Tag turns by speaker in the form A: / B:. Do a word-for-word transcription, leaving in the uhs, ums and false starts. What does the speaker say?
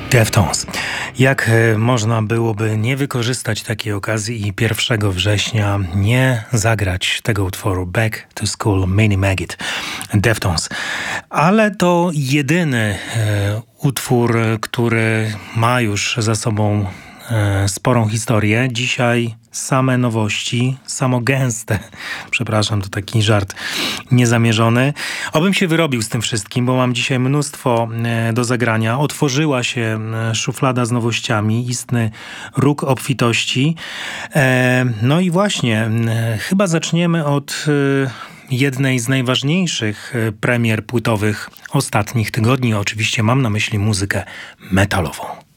A: Deftones. Jak e, można byłoby nie wykorzystać takiej okazji i pierwszego września nie zagrać tego utworu Back to School Mini Maggot Deftones. Ale to jedyny e, utwór, który ma już za sobą e, sporą historię. Dzisiaj same nowości, samo gęste. Przepraszam, to taki żart niezamierzony. Obym się wyrobił z tym wszystkim, bo mam dzisiaj mnóstwo e, do zagrania. Otworzyła się e, szuflada z nowościami, istny róg obfitości. E, no i właśnie, e, chyba zaczniemy od e, jednej z najważniejszych e, premier płytowych ostatnich tygodni. Oczywiście mam na myśli muzykę metalową.